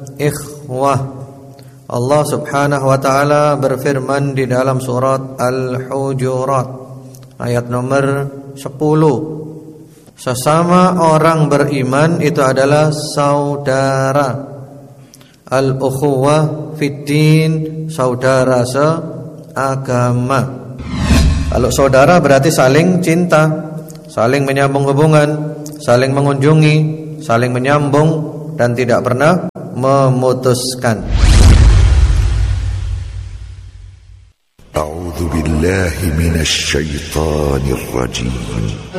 ikhwah. Allah Subhanahu wa taala berfirman di dalam surat Al-Hujurat ayat nomor 10. Sesama orang beriman itu adalah saudara. Al-ukhuwah fiddin, saudara seagama. Kalau saudara berarti saling cinta, saling menyambung hubungan, saling mengunjungi, saling menyambung dan tidak pernah memutuskan. A'udzu billahi minasy syaithanir rajim.